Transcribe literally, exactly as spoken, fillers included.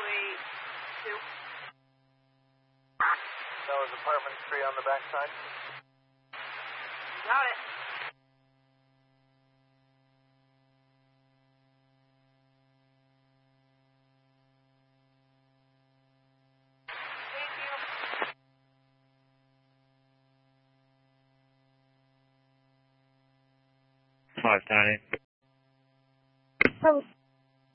highway two. That was apartment three on the backside. Got it. Thank you. five ninety. Oh.